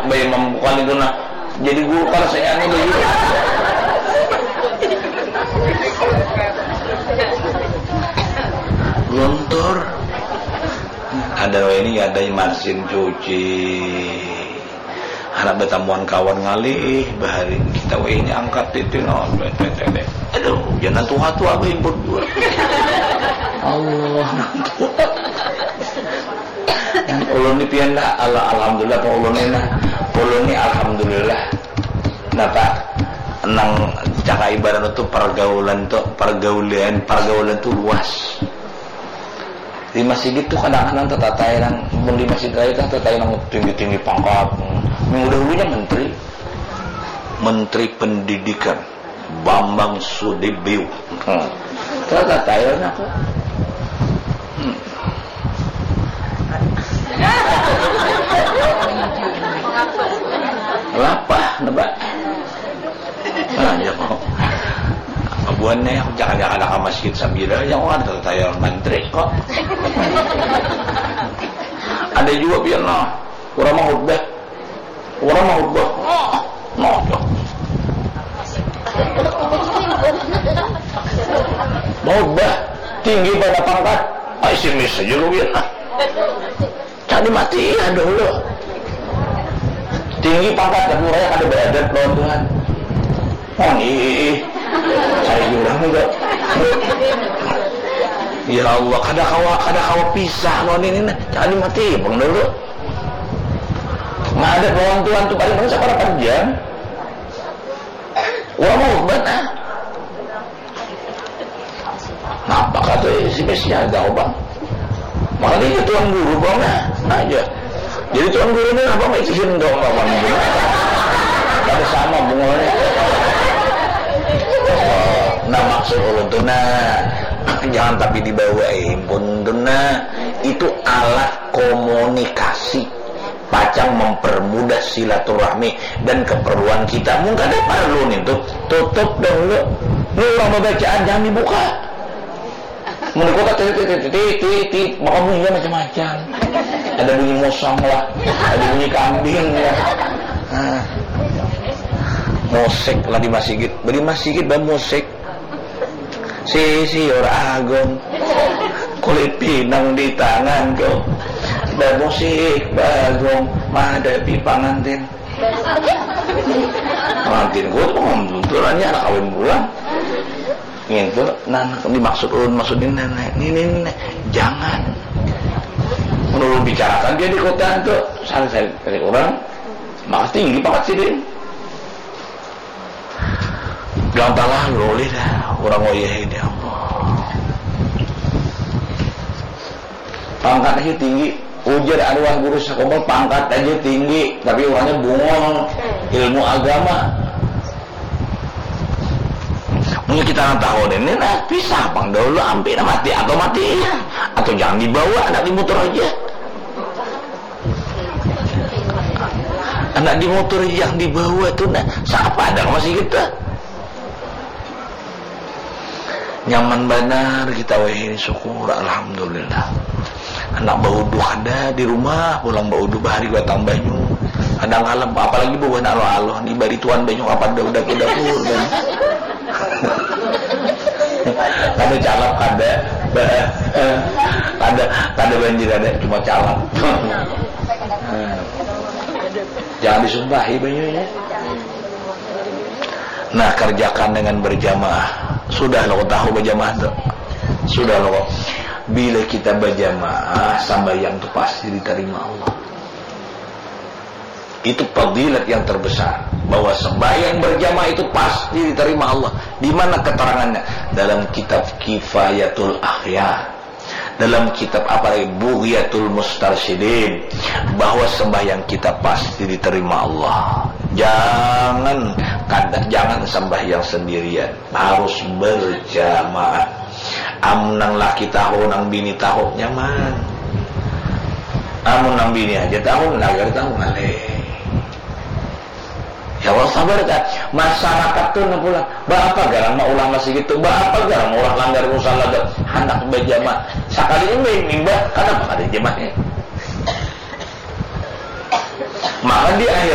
bayi membukan itu nah jadi guru kalau saya ini begitu. Luntur. Ada ini ada mesin cuci. Anak bertamuan kawan ngalih bahari kita ini angkat itu no. Aduh, jangan tua-tua imput gua. Allah. Ulun ni pian dah alhamdulillah pa ulun ni alhamdulillah napa nang cara ibarat itu pergaulan tu luas di masjid itu kadang-kadang tetatai nang di masjid itu tetatai nang tinggi-tinggi pangkat dahulunya menteri pendidikan Bambang Sudibyo tetatai nang aku lapah nebak aja kok abuannya jangan ke masjid sambil yang ada tayar menteri kok ada juga biar orang mau khutbah mau khutbah tinggi pada pangkat isimis saja lu biar cari mati ya dulu tinggi pangkat dan murahnya kada beradab lawan Tuhan. Oh nih saya jurang enggak ya Allah kada kawa pisah lawan ini cari mati bang dulu ngadap lawan Tuhan tuh paling banyak sekarang panjang orang mau bana ngapa kata si mesnya ada bang makanya itu tuan guru bang aja jadi tuan guru ini apa mau izin dong bang ada sama bunganya nah maksud ulun tuh jangan tapi dibawa impun tuh itu alat komunikasi pacang mempermudah silaturahmi dan keperluan kita mungkin ada perlu nih tutup dulu ini orang bacaan jangan dibuka menurut kata titik maka bunyinya macam-macam ada bunyi mosong lah ada bunyi kambing lah musik lah di masjid bermusik si orang agung kulit pinang di tangan kau bermusik bagong menghadapi pengantin gue tuh ngomongnya anak kawin bulan gitu dimaksud maksudin ini jangan menurut bicarakan dia di kota itu saya dari orang maka tinggi banget sih dia gantalah lolih dah orang wayah ini Allah pangkat aja tinggi ujar arwah guru sekolah pangkat aja tinggi tapi orangnya bungol ilmu agama mungkin kita tahu ini pisah bang dahulu hampir mati atau jangan dibawa anak di motor aja anak di motor yang dibawa tuh siapa ada masih kita nyaman benar kita ini syukur alhamdulillah anak baudu ada di rumah pulang baudu bahari batang banyu kadang alam apalagi bawa anak Allah di bari tuan banyu apa udah ke dapur dan ada calap ada banjir ada cuma calap jangan disumpahi banyunya nah kerjakan dengan berjamaah sudah lo tahu berjamaah tuh sudah lo bila kita berjamaah sembahyang itu pasti diterima Allah itu fadilat yang terbesar bahwa sembahyang berjamaah itu pasti diterima Allah. Di mana keterangannya? Dalam kitab Kifayatul Akhyar, dalam kitab Bughiyatul Mustarsyidin, bahwa sembahyang kita pasti diterima Allah. Jangan sembahyang sendirian, harus berjamaah. Amnang laki tahu nang bini tahu nyaman. Amun nang bini aja tahu lagar tahu ngaleh. Ya Allah sabar kan masyarakat tuh pulang bapak garang mau ulah masih gitu bapak garang mau ulah langgar musala anak berjamaah sekali ini mimba kenapa ada jamaahnya maka di akhir